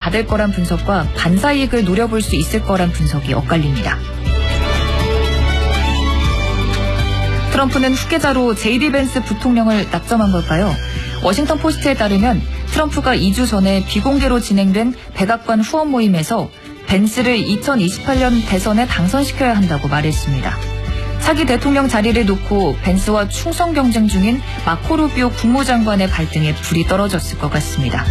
받을 거란 분석과 반사 이익을 노려볼 수 있을 거란 분석이 엇갈립니다. 트럼프는 후계자로 제이디 벤스 부통령을 낙점한 걸까요? 워싱턴 포스트에 따르면 트럼프가 2주 전에 비공개로 진행된 백악관 후원 모임에서 벤스를 2028년 대선에 당선시켜야 한다고 말했습니다. 차기 대통령 자리를 놓고 벤스와 충성 경쟁 중인 마코 루비오 국무장관의 발등에 불이 떨어졌을 것 같습니다.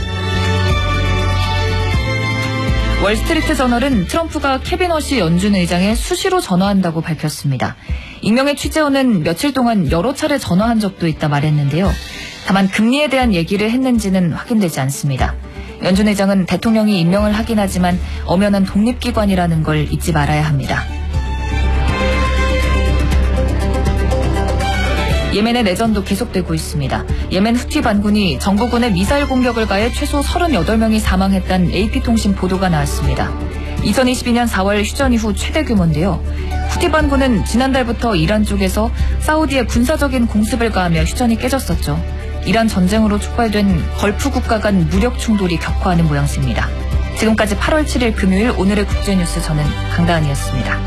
월스트리트 저널은 트럼프가 캐비넛이 연준 의장에 수시로 전화한다고 밝혔습니다. 익명의 취재원은 며칠 동안 여러 차례 전화한 적도 있다 말했는데요. 다만 금리에 대한 얘기를 했는지는 확인되지 않습니다. 연준 의장은 대통령이 임명을 하긴 하지만 엄연한 독립기관이라는 걸 잊지 말아야 합니다. 예멘의 내전도 계속되고 있습니다. 예멘 후티 반군이 정부군의 미사일 공격을 가해 최소 38명이 사망했다는 AP통신 보도가 나왔습니다. 2022년 4월 휴전 이후 최대 규모인데요. 후티 반군은 지난달부터 이란 쪽에서 사우디에 군사적인 공습을 가하며 휴전이 깨졌었죠. 이란 전쟁으로 촉발된 걸프 국가 간 무력 충돌이 격화하는 모양새입니다. 지금까지 8월 7일 금요일 오늘의 국제뉴스 저는 강다은이었습니다.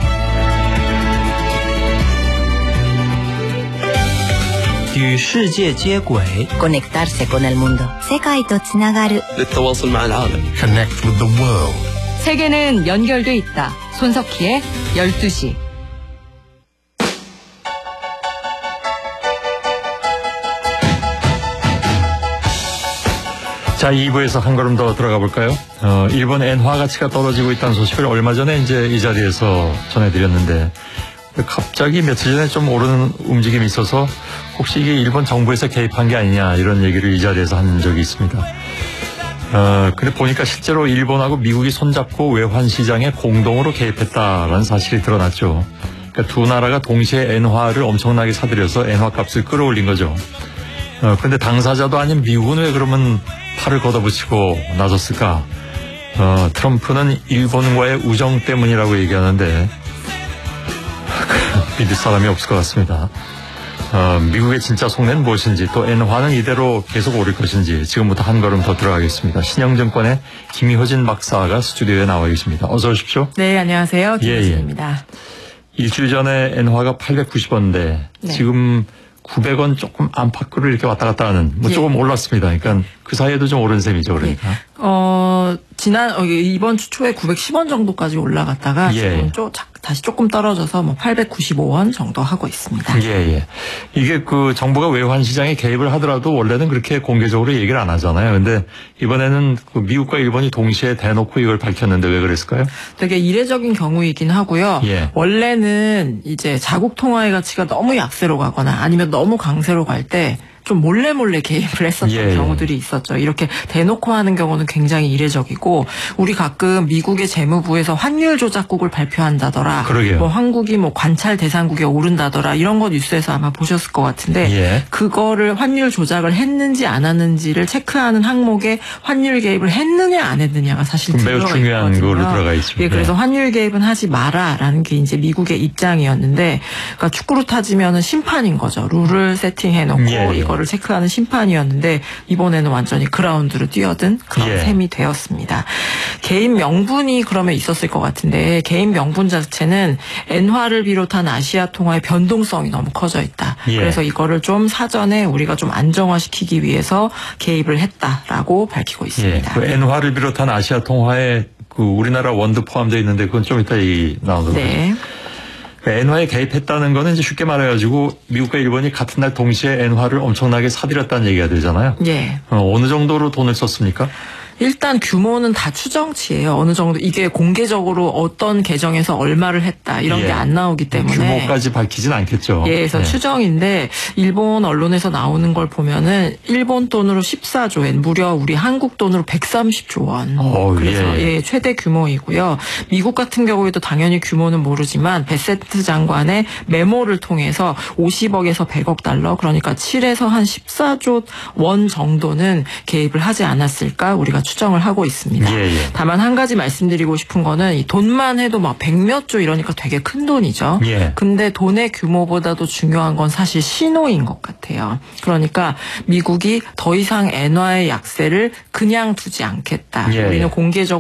与世界接轨 conectarse con el mundo 世界とつながる للتواصل مع العالم Connect with the world. 세계는 연결돼 있다. 손석희의 12시. 자, 2부에서 한 걸음 더 들어가 볼까요? 일본 엔화 가치가 떨어지고 있다는 소식을 얼마 전에 이제 이 자리에서 전해드렸는데 갑자기 며칠 전에 좀 오르는 움직임이 있어서 혹시 이게 일본 정부에서 개입한 게 아니냐 이런 얘기를 이 자리에서 한 적이 있습니다. 근데 보니까 실제로 일본하고 미국이 손잡고 외환 시장에 공동으로 개입했다라는 사실이 드러났죠. 그러니까 두 나라가 동시에 엔화를 엄청나게 사들여서 엔화 값을 끌어올린 거죠. 근데 당사자도 아닌 미국은 왜 그러면 팔을 걷어붙이고 나섰을까? 트럼프는 일본과의 우정 때문이라고 얘기하는데 믿을 사람이 없을 것 같습니다. 미국의 진짜 속내는 무엇인지 또 엔화는 이대로 계속 오를 것인지 지금부터 한 걸음 더 들어가겠습니다. 신영증권의 김효진 박사가 스튜디오에 나와 계십니다. 어서 오십시오. 네, 안녕하세요. 김효진입니다. 일주일 전에 엔화가 890원인데 네. 지금 900원 조금 안팎으로 이렇게 왔다 갔다 하는 조금 올랐습니다. 그러니까 그 사이에도 좀 오른 셈이죠. 그러니까. 이번 주 초에 910원 정도까지 올라갔다가 지금 다시 조금 떨어져서 895원 정도 하고 있습니다. 이게 그 정부가 외환 시장에 개입을 하더라도 원래는 그렇게 공개적으로 얘기를 안 하잖아요. 근데 이번에는 그 미국과 일본이 동시에 대놓고 이걸 밝혔는데 왜 그랬을까요? 되게 이례적인 경우이긴 하고요. 원래는 이제 자국 통화의 가치가 너무 약세로 가거나 아니면 너무 강세로 갈 때 좀 몰래 개입을 했었던 경우들이 있었죠. 이렇게 대놓고 하는 경우는 굉장히 이례적이고 우리 가끔 미국의 재무부에서 환율 조작국을 발표한다더라. 그러게요. 한국이 관찰 대상국에 오른다더라. 이런 거 뉴스에서 아마 보셨을 것 같은데 그거를 환율 조작을 했는지 안 했는지를 체크하는 항목에 환율 개입을 했느냐 안 했느냐가 사실 매우 중요한 거로 들어가 있습니다. 그래서 환율 개입은 하지 마라라는 게 이제 미국의 입장이었는데 그러니까 축구로 따지면은 심판인 거죠. 룰을 세팅해놓고 이거를 체크하는 심판이었는데 이번에는 완전히 그라운드로 뛰어든 그런 셈이 되었습니다. 개인 명분이 그러면 있었을 것 같은데 개인 명분 자체는 엔화를 비롯한 아시아 통화의 변동성이 너무 커져 있다. 그래서 이거를 좀 사전에 우리가 좀 안정화시키기 위해서 개입을 했다라고 밝히고 있습니다. 그 엔화를 비롯한 아시아 통화에 그 우리나라 원도 포함되어 있는데 그건 좀 이따 얘기 나오도록 하겠습니다. 엔화에 개입했다는 거는 이제 쉽게 말해가지고 미국과 일본이 같은 날 동시에 엔화를 엄청나게 사들였다는 얘기가 되잖아요. 어느 정도로 돈을 썼습니까? 일단 규모는 다 추정치예요. 어느 정도 이게 공개적으로 어떤 계정에서 얼마를 했다 이런 게 안 나오기 때문에 규모까지 밝히진 않겠죠. 그래서 추정인데 일본 언론에서 나오는 걸 보면은 일본 돈으로 14조 엔, 무려 우리 한국 돈으로 130조 원. 그래서 최대 규모이고요. 미국 같은 경우에도 당연히 규모는 모르지만 베세트 장관의 메모를 통해서 50억에서 100억 달러 그러니까 7에서 한 14조 원 정도는 개입을 하지 않았을까 우리가 추정을 하고 있습니다. 다만 한 가지 말씀드리고 싶은 거는 이 돈만 해도 100몇 조 이러니까 되게 큰 돈이죠. 근데 돈의 규모보다도 중요한 건 사실 신호인 것 같아요. 그러니까 미국이 더 이상 엔화의 약세를 그냥 두지 않겠다. 우리는 공개적으로